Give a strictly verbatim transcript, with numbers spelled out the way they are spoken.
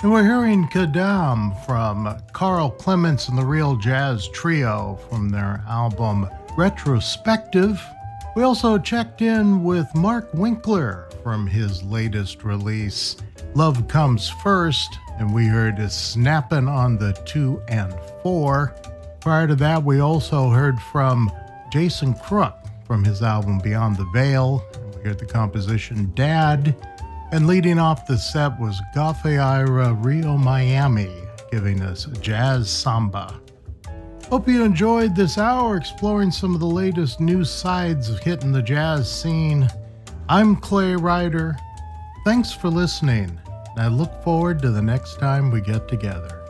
And we're hearing Kadam from Carl Clements and the Real Jazz Trio from their album Retrospective. We also checked in with Mark Winkler from his latest release, Love Comes First, and we heard Snappin' on the two and four. Prior to that, we also heard from Jason Crook from his album Beyond the Veil, and we heard the composition Dad. And leading off the set was Gafeira Rio Miami, giving us Jazz Samba. Hope you enjoyed this hour exploring some of the latest new sides of hitting the jazz scene. I'm Clay Ryder. Thanks for listening, and I look forward to the next time we get together.